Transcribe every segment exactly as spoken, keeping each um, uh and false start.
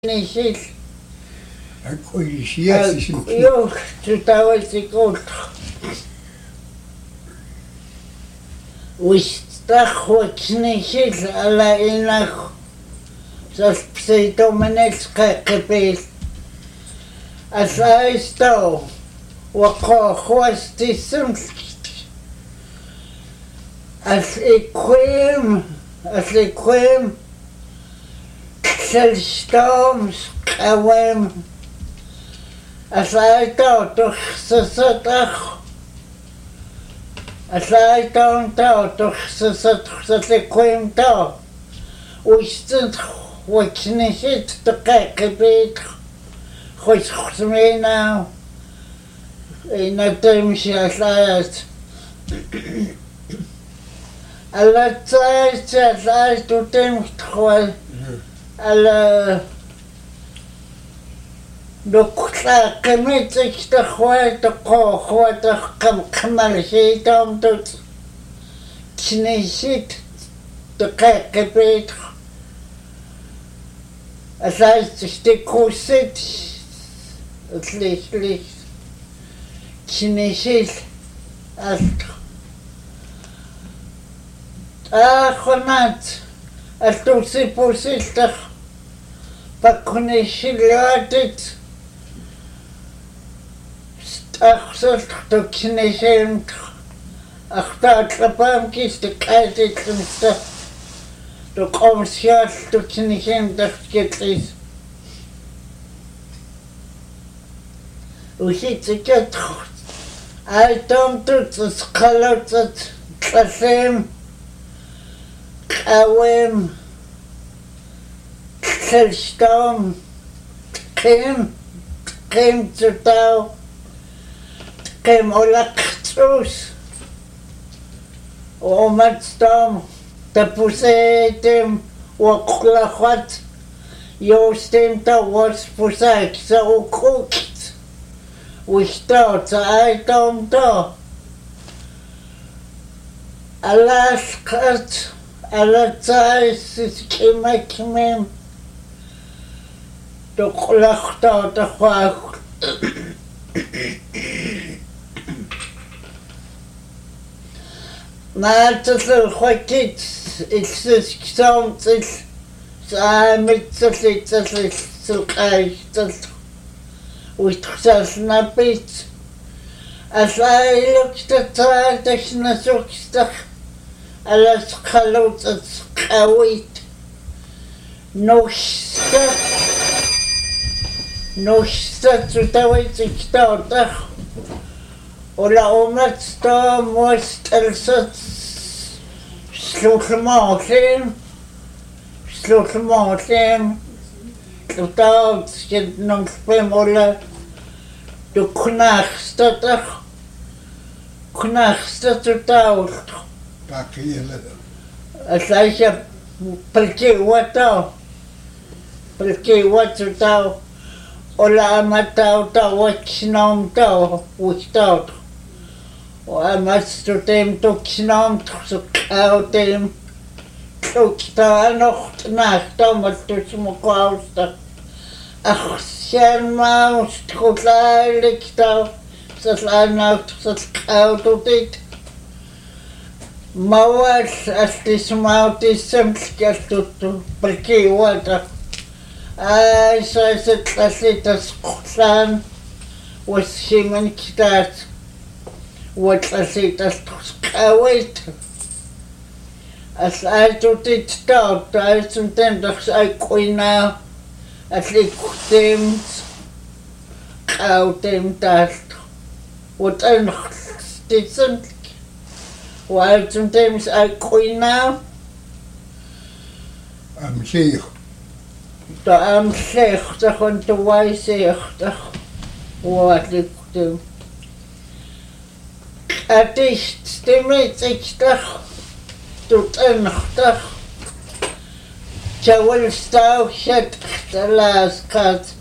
Nihil Akkuisiatsisin. Joo, tutavallikuultu. Uistahhuaksnihil ala inakhu. Salpseidomenelskaqqipiil. Asaistau. Waqohuastissumlkit. As-iquim. As-iquim. Selstoms qawem asaito tuxsasataq asaito to tuxsasatqsaliquim to uistint wachnisit taqaqibit khuskhsmina inatemshi asayat alatsayt asayt tutemtkhwal ala dokla kemitsik ta khwat qo khwat qam qmalhitom tut knisit taqaqibit asayt stikusit atlichlich knisit ast ah khonat altusi pusiltaq pakhunishilatit staqsalt tuknishimt aqtaatlapam kistikaitilmsta tuqomsial tuknishimt taqkitlis usitzikat aitom tutsqalotsat tlasem qawem Selstoom, Kim, Kim Tutau, Kim Olaktus, Omatstom, Tapusetim, Waklahwat, Jostim Tawos Pusak, sa ukukit, Wishtot, sa aitom to, Alaskat, Alatsai Siskimakimim, Tuqlaqta taqwaq Maatsal khwakit issisksaumtsil saamitsalitsal sulqaistal uitqsalnapit asailuktataatasnasukstaq alasqalutsat qawit nuxsta nuxsta tutawaitsiktawtaq ola umatsta muastalsat slulmaalim slulmaalim tutawt skidnungpim ola tuknaqstataq knaqsta tutawt Pakkiela. Asaisha palkiwataw palkiwataw ola amatau tawachnom taw witaw o amastutem tuksnom tuksautem tuktaanocht nachtomatusmukausta achsjarmaust kutlaliktaw saslanaut saskaututit Mawal astismautissamlkaltuttu palkiwata ay saisatlaslitas qlan washiman kitat watlaslitas qawait as aitutit taut aisuntem dax aiqina atliktem qautem talt watan stitsen While sometimes I queen now, I'm sheikh. the am slecht, the hunt to why secht, what it do. At least stimulates extra to turn, Joel Stow shut the last cut.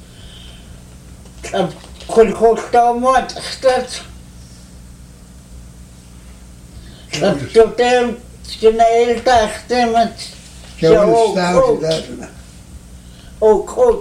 Could hold down what that. Tutem skinail tachtem Joel Stout, that o ko